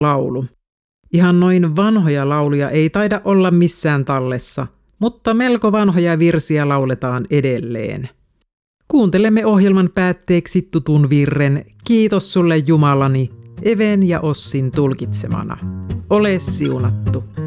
laulu. Ihan noin vanhoja lauluja ei taida olla missään tallessa, mutta melko vanhoja virsiä lauletaan edelleen. Kuuntelemme ohjelman päätteeksi tutun virren Kiitos sulle Jumalani, Even ja Ossin tulkitsemana. Ole siunattu.